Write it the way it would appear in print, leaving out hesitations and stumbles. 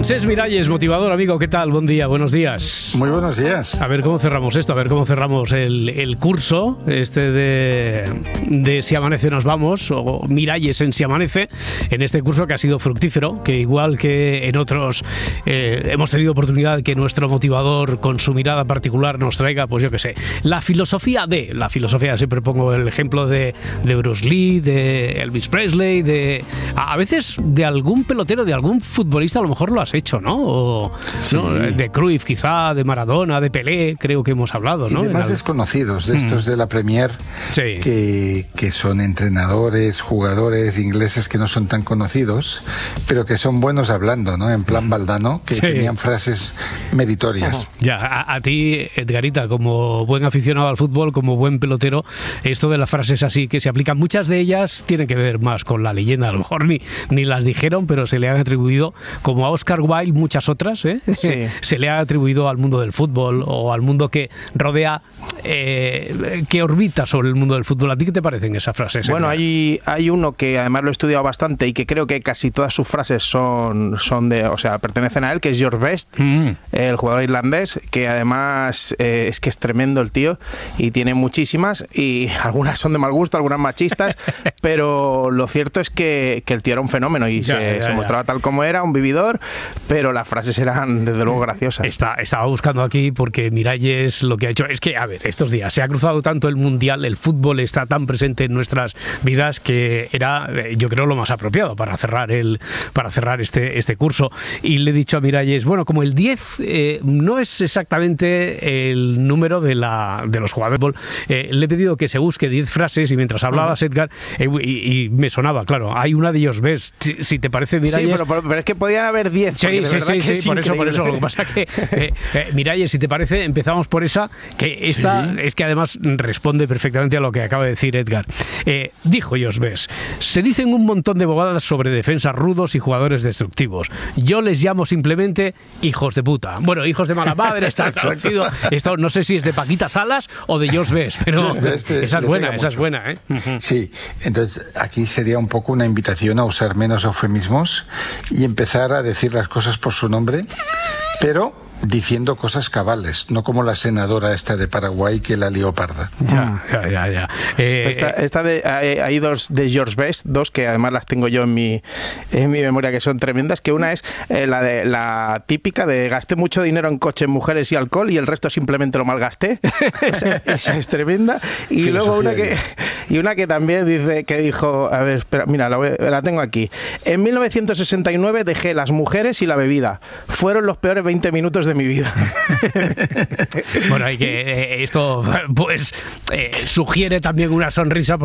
Francesc Miralles, motivador, amigo, ¿qué tal? Buen día, buenos días. Muy buenos días. A ver cómo cerramos esto, a ver cómo cerramos el curso de Si amanece nos vamos, o Miralles en Si amanece, en este curso que ha sido fructífero, que igual que en otros hemos tenido oportunidad que nuestro motivador con su mirada particular nos traiga, pues yo qué sé, la filosofía, siempre pongo el ejemplo de Bruce Lee, de Elvis Presley, a veces de algún pelotero, de algún futbolista, a lo mejor lo has hecho, ¿no? Sí. ¿no? De Cruyff quizá, de Maradona, de Pelé, creo que hemos hablado, ¿no? Y de más desconocidos, de estos de la Premier, sí, que son entrenadores, jugadores ingleses que no son tan conocidos, pero que son buenos hablando, ¿no? En plan Valdano, que tenían frases meritorias. Ya, a ti, Edgarita, como buen aficionado al fútbol, como buen pelotero, esto de las frases así que se aplican, muchas de ellas tienen que ver más con la leyenda, a lo mejor ni las dijeron, pero se le han atribuido, como a Oscar Wilde, muchas otras, sí, se le ha atribuido al mundo del fútbol o al mundo que rodea, que orbita sobre el mundo del fútbol. ¿A ti qué te parecen esas frases? Bueno, hay uno que además lo he estudiado bastante y que creo que casi todas sus frases son pertenecen a él, que es George Best, el jugador irlandés, que además es que es tremendo el tío y tiene muchísimas, y algunas son de mal gusto, algunas machistas, pero lo cierto es que el tío era un fenómeno y se mostraba tal como era, un vividor, pero las frases eran desde luego graciosas. Estaba buscando aquí porque Miralles lo que ha hecho es que, a ver, estos días se ha cruzado tanto el mundial, el fútbol está tan presente en nuestras vidas que era, yo creo, lo más apropiado para cerrar este curso. Y le he dicho a Miralles, bueno, como el 10 no es exactamente el número de los jugadores de fútbol, le he pedido que se busque 10 frases, y mientras hablabas, Edgar, y me sonaba, claro, hay una de ellos, ves, si te parece, Miralles. Sí, pero es que podían haber 10. Sí, por eso. Lo que pasa es que, Miralles, si te parece, empezamos por esa, que esta es que además responde perfectamente a lo que acaba de decir Edgar. Dijo Josbes: se dicen un montón de bobadas sobre defensas rudos y jugadores destructivos. Yo les llamo simplemente hijos de puta. Bueno, hijos de mala madre, está traducido. Esto no sé si es de Paquita Salas o de Josbes, pero esa es buena, ¿eh? Sí, entonces aquí sería un poco una invitación a usar menos eufemismos y empezar a decir las cosas por su nombre, pero diciendo cosas cabales, no como la senadora esta de Paraguay que la lió parda. Ya. Hay dos de George Best, dos que además las tengo yo en mi memoria, que son tremendas, que una es la típica de gasté mucho dinero en coches, mujeres y alcohol y el resto simplemente lo malgasté. esa es tremenda. Y luego una que también dijo, a ver, espera, mira, la tengo aquí. En 1969 dejé las mujeres y la bebida. Fueron los peores 20 minutos de mi vida. Bueno, hay que esto pues sugiere también una sonrisa.